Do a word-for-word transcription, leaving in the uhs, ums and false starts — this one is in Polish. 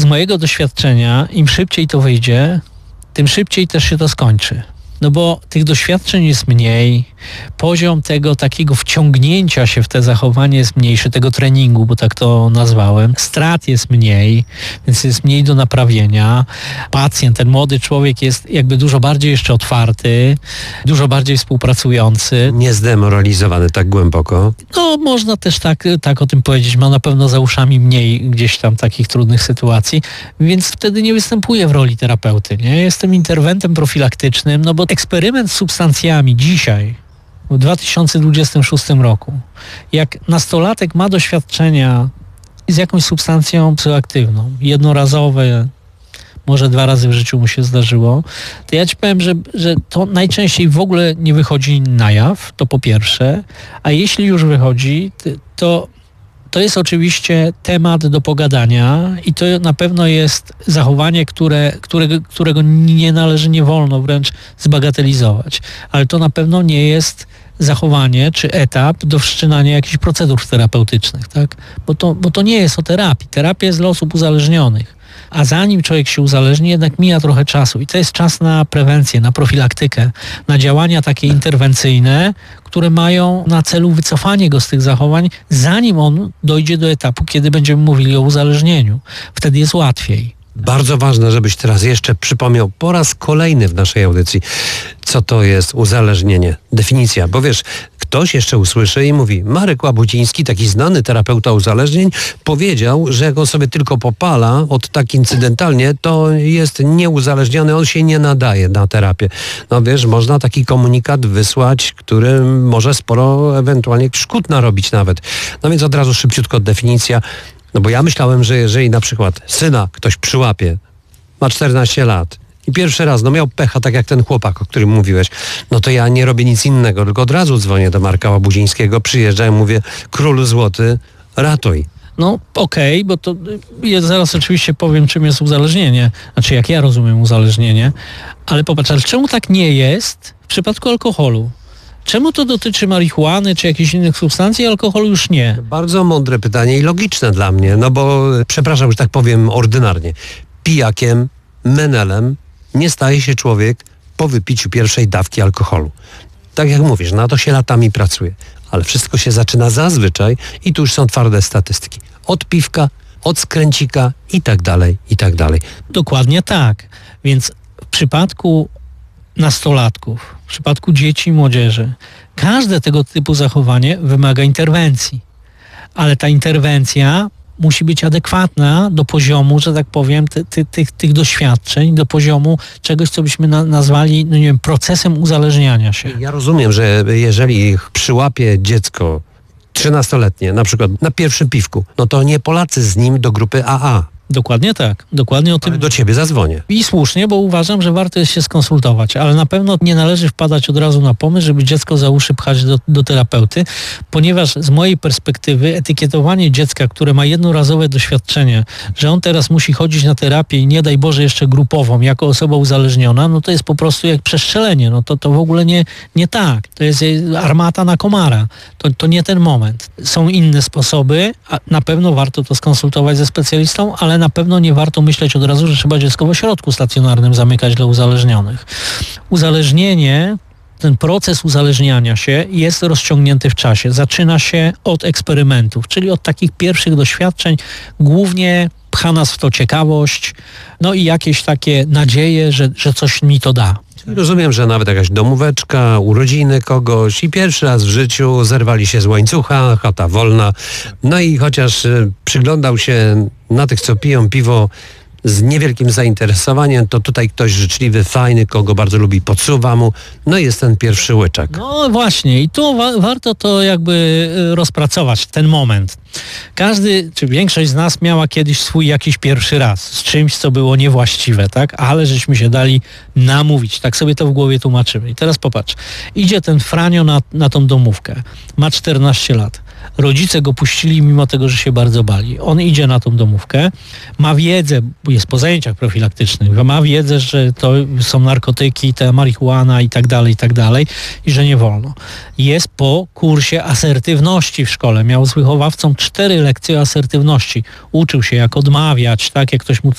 mojego doświadczenia, im szybciej to wyjdzie, tym szybciej też się to skończy. No bo tych doświadczeń jest mniej, poziom tego takiego wciągnięcia się w te zachowanie jest mniejszy, tego treningu, bo tak to nazwałem. Strat jest mniej, więc jest mniej do naprawienia. Pacjent, ten młody człowiek jest jakby dużo bardziej jeszcze otwarty, dużo bardziej współpracujący. Niezdemoralizowany tak głęboko. No można też tak, tak o tym powiedzieć. Ma na pewno za uszami mniej gdzieś tam takich trudnych sytuacji, więc wtedy nie występuje w roli terapeuty. Nie? Jestem interwentem profilaktycznym, no bo eksperyment z substancjami dzisiaj, w dwa tysiące dwudziestym szóstym roku, jak nastolatek ma doświadczenia z jakąś substancją psychoaktywną, jednorazowe, może dwa razy w życiu mu się zdarzyło, to ja ci powiem, że, że to najczęściej w ogóle nie wychodzi na jaw, to po pierwsze, a jeśli już wychodzi, to to jest oczywiście temat do pogadania i to na pewno jest zachowanie, które, którego, którego nie należy, nie wolno wręcz zbagatelizować. Ale to na pewno nie jest zachowanie czy etap do wszczynania jakichś procedur terapeutycznych, tak? Bo to, bo to nie jest o terapii. Terapia jest dla osób uzależnionych. A zanim człowiek się uzależni, jednak mija trochę czasu. I to jest czas na prewencję, na profilaktykę, na działania takie interwencyjne, które mają na celu wycofanie go z tych zachowań, zanim on dojdzie do etapu, kiedy będziemy mówili o uzależnieniu. Wtedy jest łatwiej. Bardzo ważne, żebyś teraz jeszcze przypomniał po raz kolejny w naszej audycji, co to jest uzależnienie. Definicja, bo wiesz, ktoś jeszcze usłyszy i mówi, Marek Łabuciński, taki znany terapeuta uzależnień, powiedział, że jak on sobie tylko popala od tak incydentalnie, to jest nieuzależniony, on się nie nadaje na terapię. No wiesz, można taki komunikat wysłać, który może sporo ewentualnie szkód narobić nawet. No więc od razu szybciutko definicja. No bo ja myślałem, że jeżeli na przykład syna ktoś przyłapie, ma czternaście lat i pierwszy raz, no miał pecha, tak jak ten chłopak, o którym mówiłeś, no to ja nie robię nic innego, tylko od razu dzwonię do Marka Łabudzińskiego, przyjeżdżam i mówię, królu złoty, ratuj. No okej, okay, bo to ja zaraz oczywiście powiem, czym jest uzależnienie, znaczy jak ja rozumiem uzależnienie, ale popatrz, ale czemu tak nie jest w przypadku alkoholu? Czemu to dotyczy marihuany czy jakichś innych substancji, a alkoholu już nie? Bardzo mądre pytanie i logiczne dla mnie, no bo, przepraszam, że tak powiem ordynarnie, pijakiem, menelem nie staje się człowiek po wypiciu pierwszej dawki alkoholu. Tak jak mówisz, na to się latami pracuje, ale wszystko się zaczyna zazwyczaj i tu już są twarde statystyki. Od piwka, od skręcika i tak dalej, i tak dalej. Dokładnie tak. Więc w przypadku nastolatków, w przypadku dzieci i młodzieży, każde tego typu zachowanie wymaga interwencji. Ale ta interwencja musi być adekwatna do poziomu, że tak powiem, ty, ty, tych, tych doświadczeń, do poziomu czegoś, co byśmy na, nazwali, no nie wiem, procesem uzależniania się. Ja rozumiem, że jeżeli przyłapie dziecko trzynastoletnie, na przykład na pierwszym piwku, no to nie Polacy z nim do grupy A A. Dokładnie tak. Dokładnie o tym. Ale do ciebie zadzwonię. I słusznie, bo uważam, że warto jest się skonsultować, ale na pewno nie należy wpadać od razu na pomysł, żeby dziecko za uszy pchać do, do terapeuty, ponieważ z mojej perspektywy etykietowanie dziecka, które ma jednorazowe doświadczenie, że on teraz musi chodzić na terapię i nie daj Boże jeszcze grupową, jako osoba uzależniona, no to jest po prostu jak przestrzelenie. No to, to w ogóle nie, nie tak. To jest armata na komara. To, to nie ten moment. Są inne sposoby, a na pewno warto to skonsultować ze specjalistą, ale na pewno nie warto myśleć od razu, że trzeba dziecko w ośrodku stacjonarnym zamykać dla uzależnionych. Uzależnienie, ten proces uzależniania się jest rozciągnięty w czasie. Zaczyna się od eksperymentów, czyli od takich pierwszych doświadczeń. Głównie pcha nas w to ciekawość, no i jakieś takie nadzieje, że, że coś mi to da. Rozumiem, że nawet jakaś domóweczka, urodziny kogoś i pierwszy raz w życiu zerwali się z łańcucha, chata wolna. No i chociaż y, przyglądał się na tych, co piją piwo z niewielkim zainteresowaniem, to tutaj ktoś życzliwy, fajny, kogo bardzo lubi, podsuwa mu. No i jest ten pierwszy łyczek. No właśnie i tu wa- warto to jakby rozpracować, ten moment. Każdy, czy większość z nas miała kiedyś swój jakiś pierwszy raz z czymś, co było niewłaściwe, tak? Ale żeśmy się dali namówić. Tak sobie to w głowie tłumaczymy. I teraz popatrz. Idzie ten Franio na, na tą domówkę. Ma czternaście lat. Rodzice go puścili mimo tego, że się bardzo bali. On idzie na tą domówkę, ma wiedzę, jest po zajęciach profilaktycznych, ma wiedzę, że to są narkotyki, ta marihuana i tak dalej, i tak dalej, i że nie wolno. Jest po kursie asertywności w szkole. Miał z wychowawcą cztery lekcje asertywności. Uczył się, jak odmawiać, tak, jak ktoś mu